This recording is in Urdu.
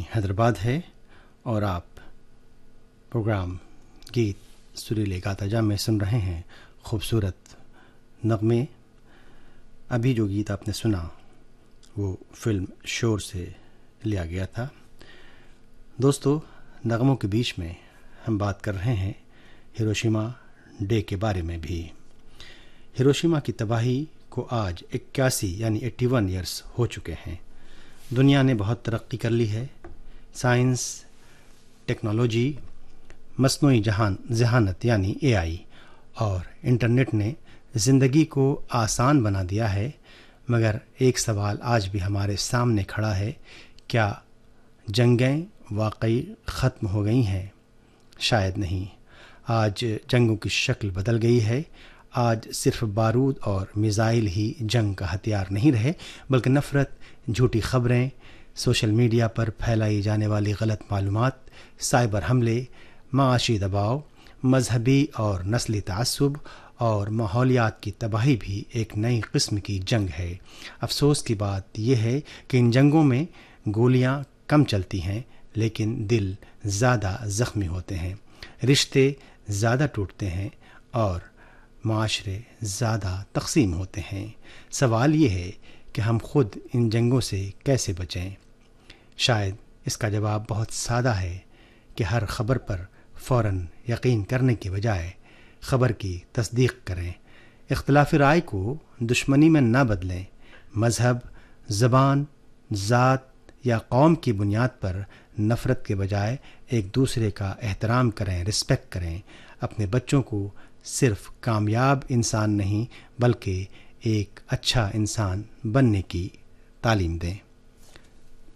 حیدرآباد ہے اور آپ پروگرام گیت سریلے گاتا جا میں سن رہے ہیں خوبصورت نغمے. ابھی جو گیت آپ نے سنا وہ فلم شور سے لیا گیا تھا. دوستو، نغموں کے بیچ میں ہم بات کر رہے ہیں ہیروشیما ڈے کے بارے میں بھی. ہیروشیما کی تباہی کو آج 81 یعنی 81 ایئرس ہو چکے ہیں. دنیا نے بہت ترقی کر لی ہے. سائنس، ٹیکنالوجی، مصنوعی ذہانت یعنی AI اور انٹرنیٹ نے زندگی کو آسان بنا دیا ہے. مگر ایک سوال آج بھی ہمارے سامنے کھڑا ہے: کیا جنگیں واقعی ختم ہو گئی ہیں؟ شاید نہیں. آج جنگوں کی شکل بدل گئی ہے. آج صرف بارود اور میزائل ہی جنگ کا ہتھیار نہیں رہے، بلکہ نفرت، جھوٹی خبریں، سوشل میڈیا پر پھیلائی جانے والی غلط معلومات، سائبر حملے، معاشی دباؤ، مذہبی اور نسلی تعصب اور ماحولیات کی تباہی بھی ایک نئی قسم کی جنگ ہے. افسوس کی بات یہ ہے کہ ان جنگوں میں گولیاں کم چلتی ہیں لیکن دل زیادہ زخمی ہوتے ہیں، رشتے زیادہ ٹوٹتے ہیں اور معاشرے زیادہ تقسیم ہوتے ہیں. سوال یہ ہے کہ ہم خود ان جنگوں سے کیسے بچیں؟ شاید اس کا جواب بہت سادہ ہے کہ ہر خبر پر فوراً یقین کرنے کے بجائے خبر کی تصدیق کریں. اختلاف رائے کو دشمنی میں نہ بدلیں. مذہب، زبان، ذات یا قوم کی بنیاد پر نفرت کے بجائے ایک دوسرے کا احترام کریں، رسپیکٹ کریں. اپنے بچوں کو صرف کامیاب انسان نہیں بلکہ ایک اچھا انسان بننے کی تعلیم دیں.